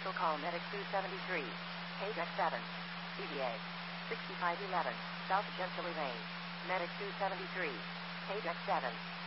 Special call Medic 273. Page X7. CVA. 6511. South Gentilly Lane. Medic 273. Page X7.